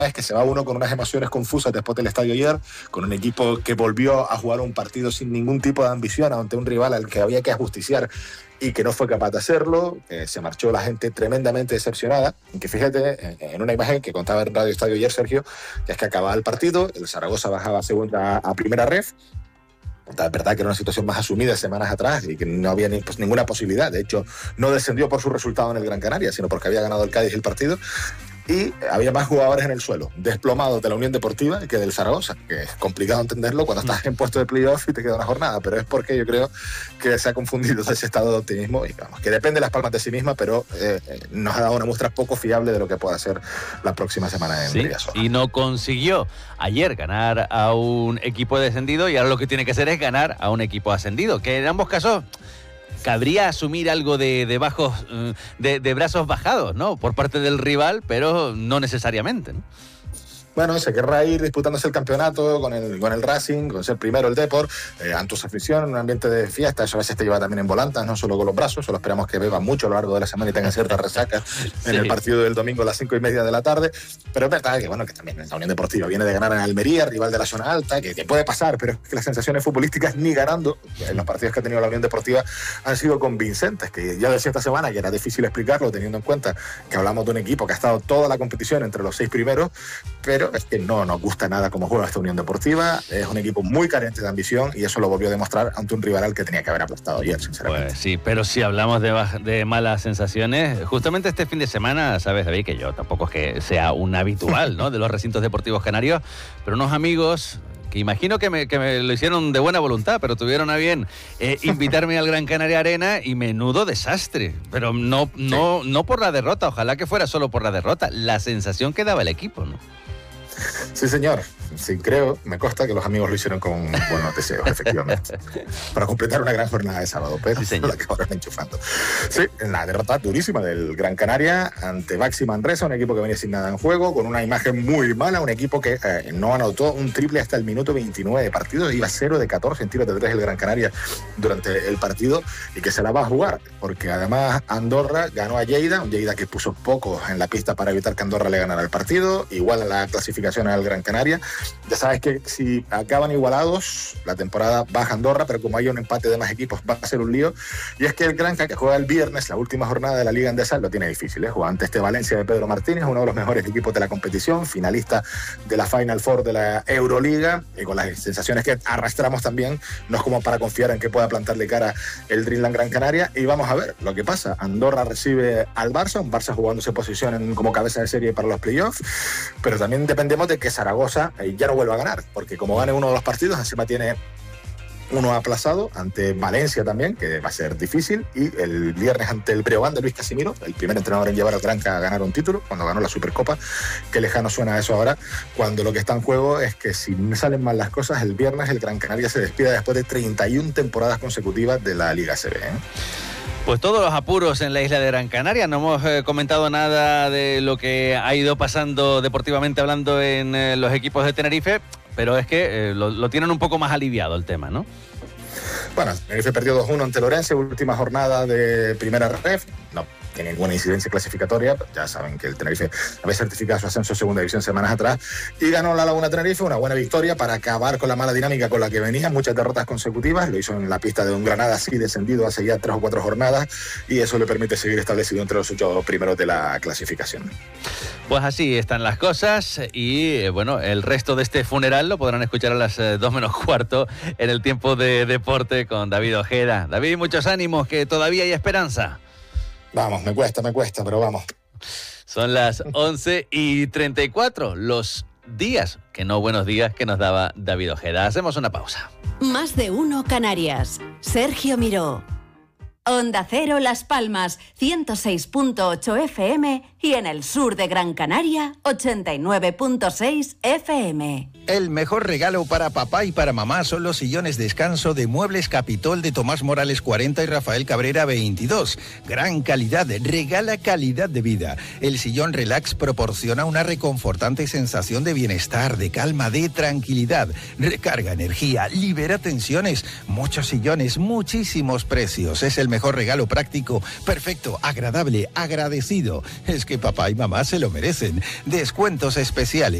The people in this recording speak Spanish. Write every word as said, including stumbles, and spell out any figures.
es que se va uno con unas emociones confusas después del estadio ayer, con un equipo que volvió a jugar un partido sin ningún tipo de ambición ante un rival al que había que ajusticiar y que no fue capaz de hacerlo, que se marchó la gente tremendamente decepcionada, y que fíjate en una imagen que contaba en Radio Estadio ayer Sergio, que es que acababa el partido, el Zaragoza bajaba a segunda a primera ref. Es verdad que era una situación más asumida semanas atrás y que no había ni, pues, ninguna posibilidad. De hecho, no descendió por su resultado en el Gran Canaria, sino porque había ganado el Cádiz el partido. Y había más jugadores en el suelo, desplomados de la Unión Deportiva que del Zaragoza, que es complicado entenderlo cuando estás en puesto de playoff y te queda una jornada, pero es porque yo creo que se ha confundido ese estado de optimismo y vamos, que depende de las palmas de sí misma, pero eh, nos ha dado una muestra poco fiable de lo que pueda ser la próxima semana en sí, Riazor. Y no consiguió ayer ganar a un equipo descendido y ahora lo que tiene que hacer es ganar a un equipo ascendido, que en ambos casos cabría asumir algo de, de bajos, de, de brazos bajados, ¿no? Por parte del rival, pero no necesariamente, ¿no? Bueno, se querrá ir disputándose el campeonato con el, con el Racing, con ser primero el Depor, eh, ante su afición, en un ambiente de fiesta. Eso a veces te lleva también en volantas, no solo con los brazos. Solo esperamos que beba mucho a lo largo de la semana y tenga cierta resaca sí. en el partido del domingo a las cinco y media de la tarde. Pero es verdad que, bueno, que también la Unión Deportiva viene de ganar en Almería, rival de la zona alta, que, que puede pasar, pero es que las sensaciones futbolísticas ni ganando en los partidos que ha tenido la Unión Deportiva han sido convincentes, que ya decía esta semana que era difícil explicarlo teniendo en cuenta que hablamos de un equipo que ha estado toda la competición entre los seis primeros, pero es que no nos gusta nada cómo juega esta Unión Deportiva. Es un equipo muy carente de ambición y eso lo volvió a demostrar ante un rival al que tenía que haber aplastado ayer, sinceramente. Pues sí, pero si hablamos de, de malas sensaciones, justamente este fin de semana, sabes, David, que yo tampoco es que sea un habitual, ¿no?, de los recintos deportivos canarios, pero unos amigos que imagino que me, que me lo hicieron de buena voluntad, pero tuvieron a bien eh, invitarme al Gran Canaria Arena y menudo desastre. Pero no, no, no por la derrota, ojalá que fuera solo por la derrota, la sensación que daba el equipo, ¿no? Sí, señor. Sí, creo, me consta que los amigos lo hicieron con buenos deseos, efectivamente, para completar una gran jornada de sábado, pero sí, la que ahora está enchufando. Sí, la derrota durísima del Gran Canaria ante Baxi Manresa, un equipo que venía sin nada en juego, con una imagen muy mala, un equipo que eh, no anotó un triple hasta el minuto veintinueve de partido, iba cero de catorce en tiros de tres el Gran Canaria durante el partido y que se la va a jugar, porque además Andorra ganó a Lleida, un Lleida que puso poco en la pista para evitar que Andorra le ganara el partido, igual a la clasificación al Gran Canaria. Ya sabes que si acaban igualados, la temporada baja Andorra, pero como hay un empate de más equipos va a ser un lío. Y es que el Granca, que juega el viernes, la última jornada de la Liga Endesa, lo tiene difícil, ¿eh? Juega ante este Valencia de Pedro Martínez, uno de los mejores equipos de la competición, finalista de la Final Four de la Euroliga, y con las sensaciones que arrastramos también, no es como para confiar en que pueda plantarle cara el Dreamland Gran Canaria. Y vamos a ver lo que pasa. Andorra recibe al Barça, un Barça jugándose posición en, como cabeza de serie para los playoffs, pero también dependemos de que Zaragoza eh, ya no vuelva a ganar, porque como gane uno de los partidos, encima tiene uno aplazado ante Valencia también, que va a ser difícil, y el viernes ante el Breogán de Luis Casimiro, el primer entrenador en llevar al Granca a ganar un título, cuando ganó la Supercopa. Qué lejano suena eso ahora, cuando lo que está en juego es que si me salen mal las cosas, el viernes el Gran Canaria se despide después de treinta y una temporadas consecutivas de la Liga A C B, ¿eh? Pues todos los apuros en la isla de Gran Canaria. No hemos eh, comentado nada de lo que ha ido pasando deportivamente hablando en eh, los equipos de Tenerife, pero es que eh, lo, lo tienen un poco más aliviado el tema, ¿no? Bueno, Tenerife perdió dos uno ante Lorense, última jornada de primera ref. No tiene ninguna incidencia clasificatoria, ya saben que el Tenerife había certificado su ascenso a segunda división semanas atrás y ganó la Laguna Tenerife, una buena victoria para acabar con la mala dinámica con la que venía, muchas derrotas consecutivas. Lo hizo en la pista de un Granada así descendido hace ya tres o cuatro jornadas y eso le permite seguir establecido entre los ocho primeros de la clasificación. Pues así están las cosas y bueno, el resto de este funeral lo podrán escuchar a las dos menos cuarto en el tiempo de deporte con David Ojeda. David, muchos ánimos, que todavía hay esperanza. Vamos, me cuesta, me cuesta, pero vamos. Son las once y treinta y cuatro, los días, que no buenos días, que nos daba David Ojeda. Hacemos una pausa. Más de uno Canarias. Sergio Miró. Onda Cero Las Palmas, ciento seis punto ocho F M y en el sur de Gran Canaria, ochenta y nueve punto seis F M. El mejor regalo para papá y para mamá son los sillones descanso de Muebles Capitol de Tomás Morales cuarenta y Rafael Cabrera veintidós. Gran calidad, regala calidad de vida. El sillón Relax proporciona una reconfortante sensación de bienestar, de calma, de tranquilidad. Recarga energía, libera tensiones. Muchos sillones, muchísimos precios. Es el mejor regalo práctico, perfecto, agradable, agradecido. Es que papá y mamá se lo merecen. Descuentos especiales.